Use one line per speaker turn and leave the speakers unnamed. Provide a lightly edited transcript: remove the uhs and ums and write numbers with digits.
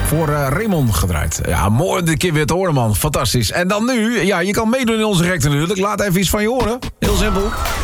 Voor Raymond gedraaid. Ja, mooi dit keer weer te horen, man. Fantastisch. En dan nu, ja, je kan meedoen in onze rechter natuurlijk. Laat even iets van je horen. Heel simpel.